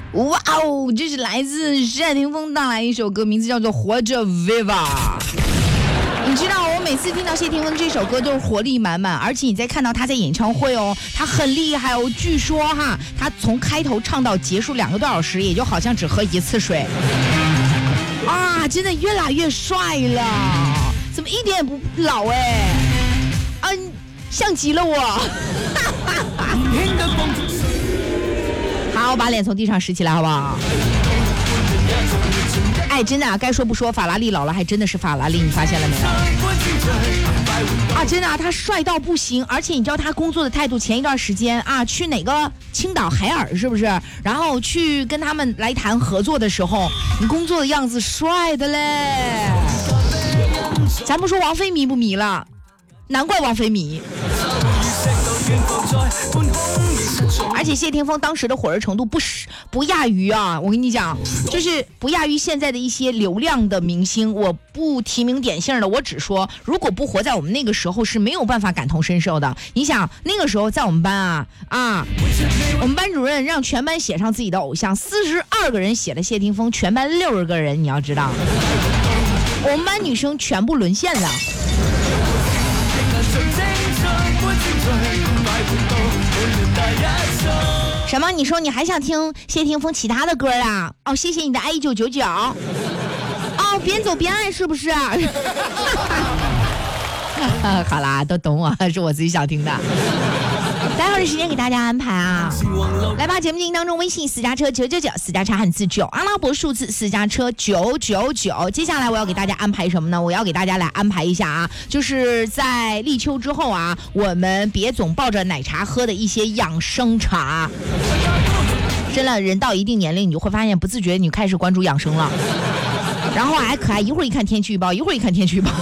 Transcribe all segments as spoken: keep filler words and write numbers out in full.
哇哦，这是来自单田芳带来一首歌，名字叫做《活着 Viva》。你知道我每次听到谢霆锋这首歌都是活力满满，而且你再看到他在演唱会哦，他很厉害哦。据说哈，他从开头唱到结束两个多小时，也就好像只喝一次水。啊，真的越来越帅了，怎么一点也不老哎？啊，像极了我。好，把脸从地上拾起来，好不好？哎，真的啊，该说不说，法拉利老了还真的是法拉利，你发现了没有？啊，真的啊，他帅到不行，而且你知道他工作的态度，前一段时间啊，去哪个青岛海尔是不是？然后去跟他们来谈合作的时候，你工作的样子帅的嘞。咱不说王菲迷不迷了，难怪王菲迷。而且谢霆锋当时的火热程度不不亚于啊，我跟你讲，就是不亚于现在的一些流量的明星。我不提名点姓的，我只说，如果不活在我们那个时候，是没有办法感同身受的。你想那个时候在我们班啊啊，我们班主任让全班写上自己的偶像，四十二个人写了谢霆锋，全班六十个人，你要知道，我们班女生全部沦陷了。什么？你说你还想听谢霆锋其他的歌啊？哦，谢谢你的爱一九九九。哦，边走边爱是不是？好啦，都懂我，是我自己想听的。待会儿的时间给大家安排啊，来吧！节目进行当中，微信私家车九九九，私家车汉字九，阿拉伯数字私家车九九九。接下来我要给大家安排什么呢？我要给大家来安排一下啊，就是在立秋之后啊，我们别总抱着奶茶喝的一些养生茶。真的，人到一定年龄，你就会发现不自觉你开始关注养生了。然后还可爱，一会儿一看天气预报，一会儿一看天气预报。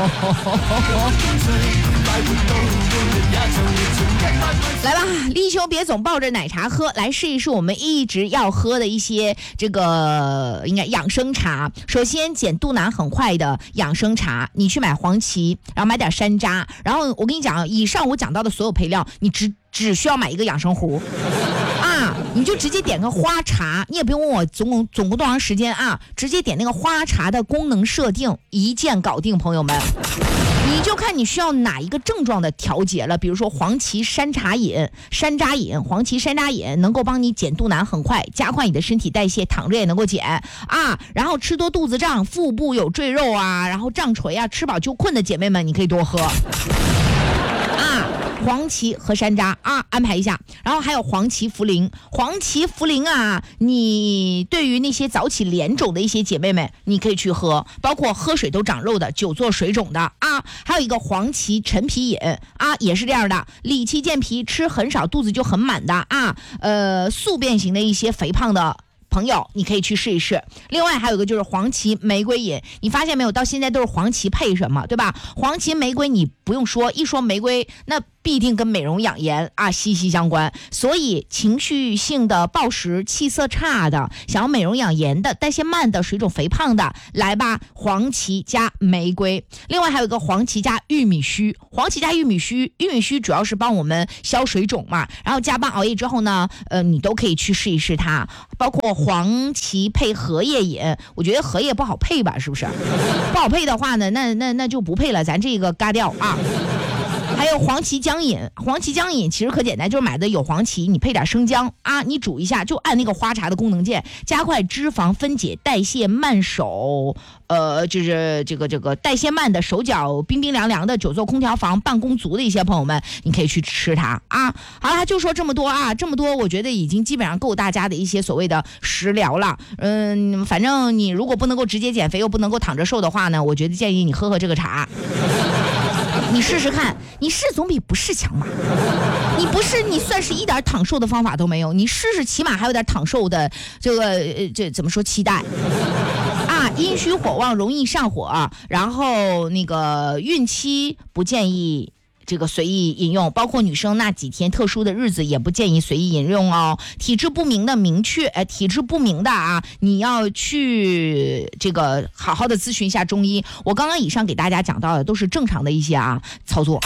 来吧，立秋别总抱着奶茶喝，来试一试我们一直要喝的一些这个应该养生茶。首先减肚腩很快的养生茶，你去买黄芪，然后买点山楂，然后我跟你讲，以上我讲到的所有配料，你只只需要买一个养生壶啊，你就直接点个花茶，你也不用问我总共总共多长时间啊，直接点那个花茶的功能设定，一键搞定，朋友们。你就看你需要哪一个症状的调节了，比如说黄芪山茶饮、山楂饮、黄芪山楂饮能够帮你减肚腩很快，加快你的身体代谢，躺着也能够减啊。然后吃多肚子胀、腹部有赘肉啊，然后胀锤啊，吃饱就困的姐妹们，你可以多喝啊。黄芪和山楂啊，安排一下。然后还有黄芪茯苓，黄芪茯苓啊，你对于那些早起脸肿的一些姐妹们，你可以去喝，包括喝水都长肉的、久坐水肿的啊。还有一个黄芪陈皮饮啊，也是这样的，理气健脾，吃很少肚子就很满的啊，呃，宿便型的一些肥胖的朋友，你可以去试一试。另外还有一个就是黄芪玫瑰饮，你发现没有，到现在都是黄芪配什么，对吧？黄芪玫瑰你不用说，一说玫瑰那必定跟美容养颜啊息息相关。所以情绪性的暴食、气色差的、想要美容养颜的、代谢慢的、水肿肥胖的，来吧，黄芪加玫瑰。另外还有一个黄芪加玉米须，黄芪加玉米须，玉米须主要是帮我们消水肿嘛，然后加班熬夜之后呢，呃，你都可以去试一试它。包括黄芪配荷叶饮，我觉得荷叶不好配吧，是不是？不好配的话呢，那那那就不配了，咱这个嘎掉啊。还有黄芪姜饮，黄芪姜饮其实可简单，就是买的有黄芪，你配点生姜啊，你煮一下，就按那个花茶的功能键，加快脂肪分解，代谢慢手，呃，就是这个这个代谢慢的，手脚冰冰凉凉的，久坐空调房办公族的一些朋友们，你可以去吃它啊。好了，就说这么多啊，这么多，我觉得已经基本上够大家的一些所谓的食疗了。嗯，反正你如果不能够直接减肥，又不能够躺着瘦的话呢，我觉得建议你喝喝这个茶。你试试看，你试总比不试强嘛。你不试，你算是一点躺瘦的方法都没有，你试试起码还有点躺瘦的这个呃这怎么说期待啊？阴虚火旺容易上火，然后那个孕期不建议这个随意饮用，包括女生那几天特殊的日子也不建议随意饮用哦。体质不明的明确，呃，体质不明的啊，你要去这个好好的咨询一下中医。我刚刚以上给大家讲到的都是正常的一些啊操作。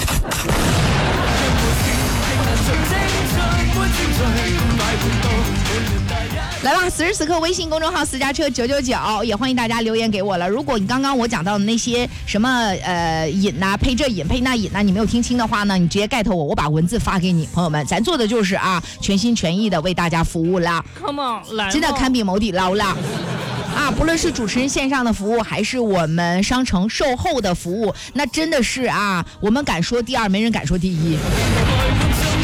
来吧，此时此刻微信公众号私家车九九九，也欢迎大家留言给我了。如果你刚刚我讲到的那些什么呃瘾呐、啊，配这瘾配那瘾呐、啊，你没有听清的话呢，你直接 get 我，我把文字发给你。朋友们，咱做的就是啊，全心全意的为大家服务啦。 Come on， 来， 真的堪比某底捞啦。啊，不论是主持人线上的服务，还是我们商城售后的服务，那真的是啊，我们敢说第二，没人敢说第一。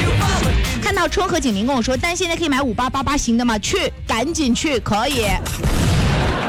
看到春和景明跟我说，但现在可以买五八八八新的吗？去，赶紧去，可以。